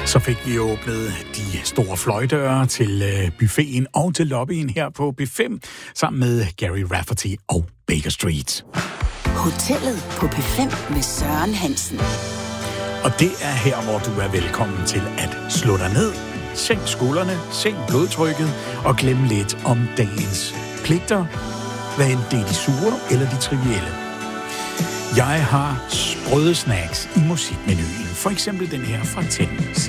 Så fik vi åbnet de store fløjdøre til buffeten og til lobbyen her på B5, sammen med Gary Rafferty og Baker Street. Hotellet på B5 med Søren Hansen. Og det er her, hvor du er velkommen til at slå dig ned, sænk skuldrene, sænk blodtrykket og glem lidt om dagens pligter, hvad end det er de sure eller de trivielle. Jeg har sprøde snacks i musikmenuen. For eksempel den her fra Ten.